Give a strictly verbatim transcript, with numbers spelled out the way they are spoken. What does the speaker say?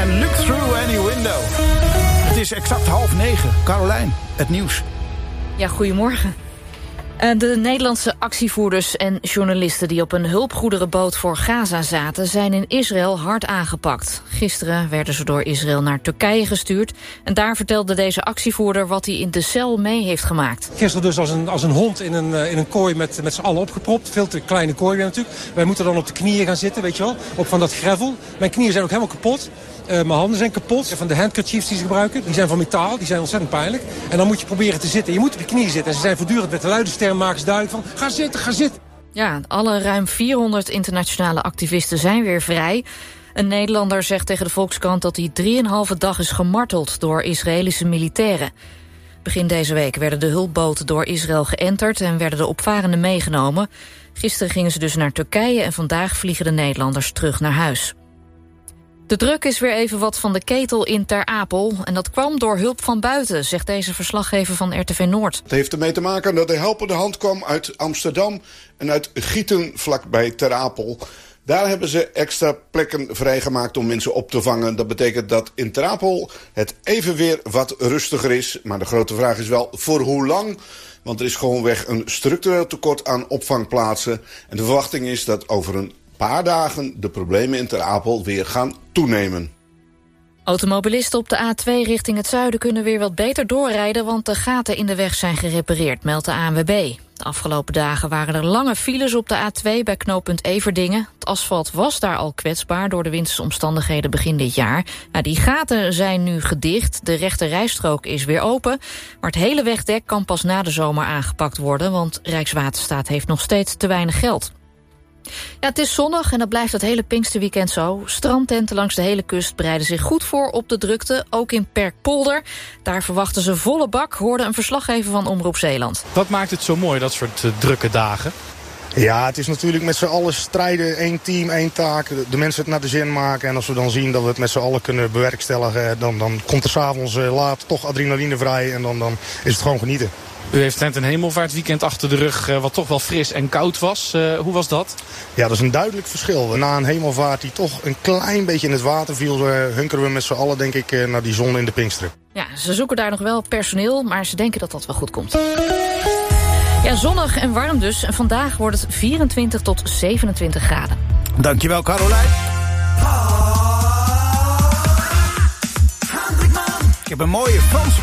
en Look Through Any Window. Het is exact half negen. Carolijn, het nieuws. Ja, goedemorgen. De Nederlandse actievoerders en journalisten die op een hulpgoederenboot voor Gaza zaten, zijn in Israël hard aangepakt. Gisteren werden ze door Israël naar Turkije gestuurd. En daar vertelde deze actievoerder wat hij in de cel mee heeft gemaakt. Gisteren dus als een, als een hond in een, in een kooi met, met z'n allen opgepropt. Veel te kleine kooi weer natuurlijk. Wij moeten dan op de knieën gaan zitten, weet je wel. Op van dat gravel. Mijn knieën zijn ook helemaal kapot. Uh, mijn handen zijn kapot. Van de handkerchiefs die ze gebruiken, die zijn van metaal. Die zijn ontzettend pijnlijk. En dan moet je proberen te zitten. Je moet op je knieën zitten. En ze zijn voortdurend met de luide stem maken ze duidelijk van, ga zitten, ga zitten. Ja, alle ruim vierhonderd internationale activisten zijn weer vrij. Een Nederlander zegt tegen de Volkskrant dat hij drieënhalve dag is gemarteld door Israëlische militairen. Begin deze week werden de hulpboten door Israël geënterd en werden de opvarenden meegenomen. Gisteren gingen ze dus naar Turkije en vandaag vliegen de Nederlanders terug naar huis. De druk is weer even wat van de ketel in Ter Apel. En dat kwam door hulp van buiten, zegt deze verslaggever van R T V Noord. Het heeft ermee te maken dat de helpende hand kwam uit Amsterdam en uit Gieten vlakbij Ter Apel. Daar hebben ze extra plekken vrijgemaakt om mensen op te vangen. Dat betekent dat in Ter Apel het even weer wat rustiger is. Maar de grote vraag is wel voor hoe lang? Want er is gewoonweg een structureel tekort aan opvangplaatsen. En de verwachting is dat over een paar dagen de problemen in Ter Apel weer gaan toenemen. Automobilisten op de A twee richting het zuiden kunnen weer wat beter doorrijden, want de gaten in de weg zijn gerepareerd, meldt de A N W B. De afgelopen dagen waren er lange files op de A twee bij knooppunt Everdingen. Het asfalt was daar al kwetsbaar door de wintersomstandigheden begin dit jaar. Nou, die gaten zijn nu gedicht, de rechte rijstrook is weer open, maar het hele wegdek kan pas na de zomer aangepakt worden, want Rijkswaterstaat heeft nog steeds te weinig geld. Ja, het is zonnig en dat blijft het hele Pinksterweekend zo. Strandtenten langs de hele kust bereiden zich goed voor op de drukte, ook in Perkpolder. Daar verwachten ze volle bak, hoorde een verslaggever van Omroep Zeeland. Wat maakt het zo mooi, dat soort uh, drukke dagen? Ja, het is natuurlijk met z'n allen strijden, één team, één taak. De mensen het naar de zin maken. En als we dan zien dat we het met z'n allen kunnen bewerkstelligen, dan, dan komt er s'avonds uh, laat toch adrenaline vrij en dan, dan is het gewoon genieten. U heeft net een hemelvaartweekend achter de rug, uh, wat toch wel fris en koud was. Uh, hoe was dat? Ja, dat is een duidelijk verschil. Na een hemelvaart die toch een klein beetje in het water viel, uh, hunkeren we met z'n allen, denk ik, uh, naar die zon in de Pinksteren. Ja, ze zoeken daar nog wel personeel, maar ze denken dat dat wel goed komt. Ja, zonnig en warm dus. En vandaag wordt het vierentwintig tot zevenentwintig graden. Dankjewel, Carolijn. Ik heb een mooie Franse